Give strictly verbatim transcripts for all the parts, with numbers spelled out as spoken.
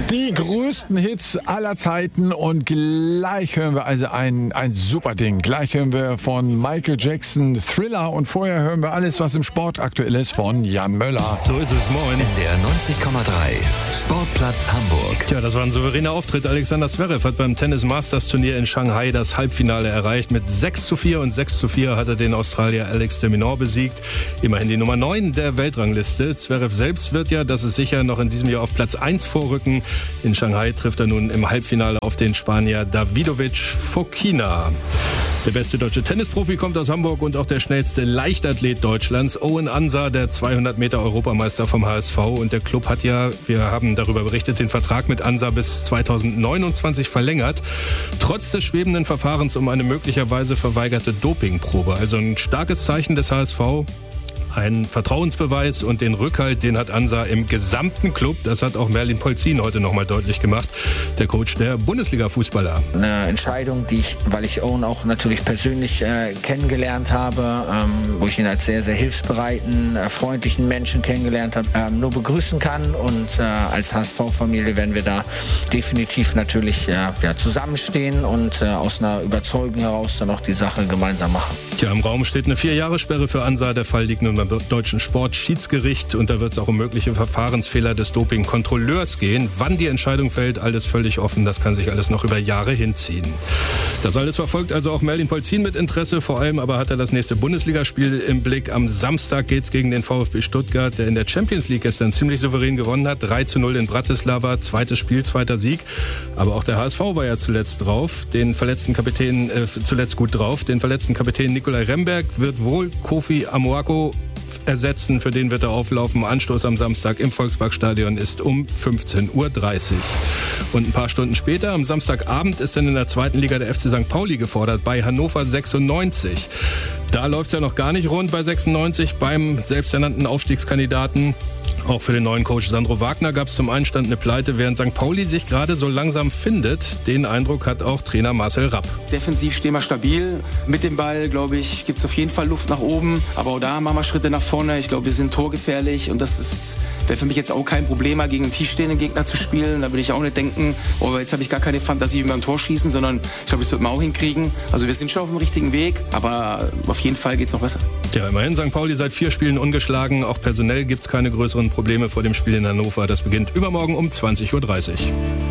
Die größten Hits aller Zeiten und gleich hören wir also ein, ein super Ding. Gleich hören wir von Michael Jackson Thriller und vorher hören wir alles, was im Sport aktuell ist von Jan Möller. So ist es, moin. In der neunzig Komma drei Sportplatz Hamburg. Tja, das war ein souveräner Auftritt. Alexander Zverev hat beim Tennis Masters Turnier in Shanghai das Halbfinale erreicht. Mit sechs zu vier und sechs zu vier hat er den Australier Alex de Minaur besiegt. Immerhin die Nummer neun der Weltrangliste. Zverev selbst wird ja, das ist sicher, noch in diesem Jahr auf Platz eins vorrücken. In Shanghai trifft er nun im Halbfinale auf den Spanier Davidovich Fokina. Der beste deutsche Tennisprofi kommt aus Hamburg und auch der schnellste Leichtathlet Deutschlands, Owen Ansah, der zweihundert Meter Europameister vom H S V. Und der Club hat ja, wir haben darüber berichtet, den Vertrag mit Ansah bis zweitausendneunundzwanzig verlängert. Trotz des schwebenden Verfahrens um eine möglicherweise verweigerte Dopingprobe. Also ein starkes Zeichen des H S V. Ein Vertrauensbeweis und den Rückhalt, den hat Ansah im gesamten Club. Das hat auch Merlin Polzin heute nochmal deutlich gemacht, der Coach der Bundesliga-Fußballer. Eine Entscheidung, die ich, weil ich Owen auch natürlich persönlich äh, kennengelernt habe, ähm, wo ich ihn als sehr, sehr hilfsbereiten, äh, freundlichen Menschen kennengelernt habe, ähm, nur begrüßen kann. Und äh, als H S V-Familie werden wir da definitiv natürlich äh, ja, zusammenstehen und äh, aus einer Überzeugung heraus dann auch die Sache gemeinsam machen. Tja, im Raum steht eine Vierjahressperre für Ansah. Der Fall liegt nun beim deutschen Sportschiedsgericht und da wird es auch um mögliche Verfahrensfehler des Dopingkontrolleurs gehen. Wann die Entscheidung fällt, alles völlig offen. Das kann sich alles noch über Jahre hinziehen. Das alles verfolgt also auch Merlin Polzin mit Interesse. Vor allem aber hat er das nächste Bundesligaspiel im Blick. Am Samstag geht's gegen den VfB Stuttgart, der in der Champions League gestern ziemlich souverän gewonnen hat. drei zu null in Bratislava, zweites Spiel, zweiter Sieg. Aber auch der H S V war ja zuletzt drauf. Den verletzten Kapitän, äh, zuletzt gut drauf. Den verletzten Kapitän Nikolai Remberg wird wohl Kofi Amoako ersetzen. Für den wird er auflaufen. Anstoß am Samstag im Volksparkstadion ist um fünfzehn Uhr dreißig. Und ein paar Stunden später, am Samstagabend, ist dann in der zweiten Liga der F C Sankt Pauli gefordert bei Hannover sechsundneunzig. Da läuft es ja noch gar nicht rund bei sechsundneunzig beim selbsternannten Aufstiegskandidaten. Auch für den neuen Coach Sandro Wagner gab es zum Einstand eine Pleite, während Sankt Pauli sich gerade so langsam findet. Den Eindruck hat auch Trainer Marcel Rapp. Defensiv stehen wir stabil. Mit dem Ball, glaube ich, gibt es auf jeden Fall Luft nach oben. Aber auch da machen wir Schritte nach vorne. Ich glaube, wir sind torgefährlich und das ist wäre für mich jetzt auch kein Problem, gegen einen tiefstehenden Gegner zu spielen. Da würde ich auch nicht denken, oh, jetzt habe ich gar keine Fantasie wie beim Tor schießen, sondern ich glaube, das wird man auch hinkriegen. Also wir sind schon auf dem richtigen Weg, aber auf jeden Fall geht es noch besser. Ja, immerhin Sankt Pauli seit vier Spielen ungeschlagen. Auch personell gibt es keine größeren Probleme vor dem Spiel in Hannover. Das beginnt übermorgen um zwanzig Uhr dreißig.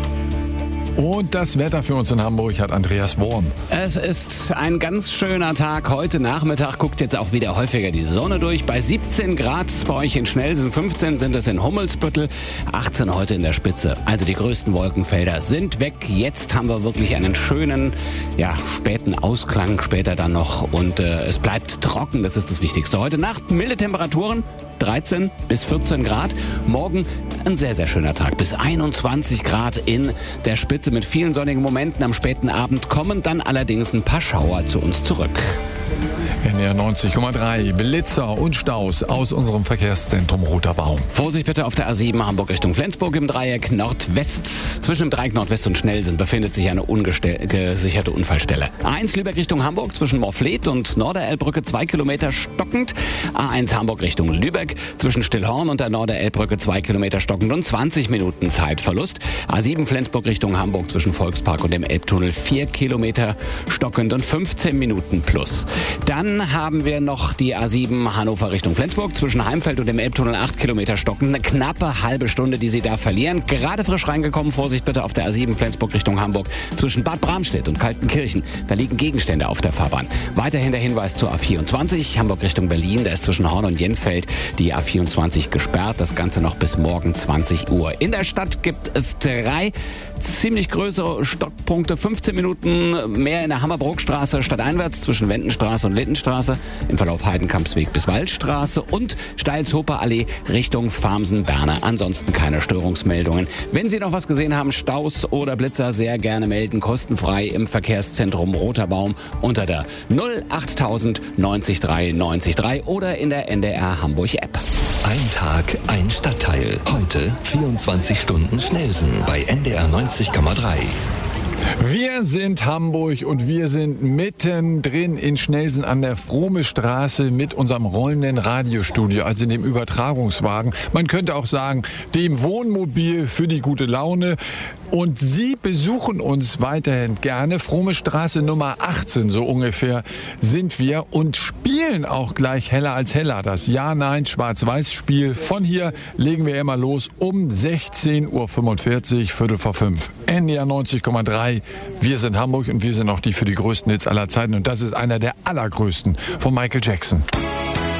Und das Wetter für uns in Hamburg hat Andreas Worm. Es ist ein ganz schöner Tag. Heute Nachmittag guckt jetzt auch wieder häufiger die Sonne durch. Bei siebzehn Grad bei euch in Schnellsen, fünfzehn sind es in Hummelsbüttel, achtzehn heute in der Spitze. Also die größten Wolkenfelder sind weg. Jetzt haben wir wirklich einen schönen, ja, späten Ausklang später dann noch. Und äh, es bleibt trocken, das ist das Wichtigste. Heute Nacht milde Temperaturen, dreizehn bis vierzehn Grad. Morgen ein sehr, sehr schöner Tag. Bis einundzwanzig Grad in der Spitze mit vielen sonnigen Momenten. Am späten Abend kommen dann allerdings ein paar Schauer zu uns zurück. N R neunzig Komma drei, Blitzer und Staus aus unserem Verkehrszentrum Roter Baum. Vorsicht bitte auf der A sieben Hamburg Richtung Flensburg im Dreieck Nordwest. Zwischen dem Dreieck Nordwest und Schnellsen befindet sich eine ungesicherte Unfallstelle. A eins Lübeck Richtung Hamburg zwischen Morfleet und Norderelbbrücke zwei Kilometer stockend. A eins Hamburg Richtung Lübeck zwischen Stillhorn und der Norderelbbrücke zwei Kilometer stockend und zwanzig Minuten Zeitverlust. A sieben Flensburg Richtung Hamburg zwischen Volkspark und dem Elbtunnel vier Kilometer stockend und fünfzehn Minuten plus. Dann haben wir noch die A sieben Hannover Richtung Flensburg zwischen Heimfeld und dem Elbtunnel acht Kilometer stockend. Eine knappe halbe Stunde, die Sie da verlieren. Gerade frisch reingekommen, Vorsicht bitte auf der A sieben Flensburg Richtung Hamburg zwischen Bad Bramstedt und Kaltenkirchen. Da liegen Gegenstände auf der Fahrbahn. Weiterhin der Hinweis zur A vierundzwanzig Hamburg Richtung Berlin. Da ist zwischen Horn und Jenfeld die A vierundzwanzig gesperrt. Das Ganze noch bis morgen zwanzig Uhr. In der Stadt gibt es drei ziemlich größere Stockpunkte. fünfzehn Minuten mehr in der Hammerbrookstraße stadteinwärts zwischen Wendenstraße und Lindenstraße. Im Verlauf Heidenkampsweg bis Waldstraße und Steilshofer Allee Richtung Farmsen-Berne. Ansonsten keine Störungsmeldungen. Wenn Sie noch was gesehen haben, Staus oder Blitzer, sehr gerne melden. Kostenfrei im Verkehrszentrum Roter Baum unter der null acht null null neun drei neun drei oder in der N D R Hamburg App. Ein Tag, ein Stadtteil. Heute vierundzwanzig Stunden Schnellsen bei N D R neunzig Komma drei. Wir sind Hamburg und wir sind mittendrin in Schnelsen an der Frohme Straße mit unserem rollenden Radiostudio, also dem Übertragungswagen. Man könnte auch sagen, dem Wohnmobil für die gute Laune. Und Sie besuchen uns weiterhin gerne. Frohme Straße Nummer achtzehn, so ungefähr, sind wir und spielen auch gleich Heller als Heller. Das Ja-Nein-Schwarz-Weiß-Spiel. Von hier legen wir immer los um sechzehn Uhr fünfundvierzig, Viertel vor fünf. N D R neunzig Komma drei. Wir sind Hamburg und wir sind auch die für die größten Hits aller Zeiten. Und das ist einer der allergrößten von Michael Jackson.